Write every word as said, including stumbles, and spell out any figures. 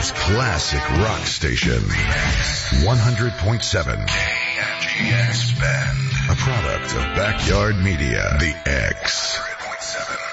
Boston's classic rock station. one hundred point seven K N G X Bend. A product of Backyard Media. The X.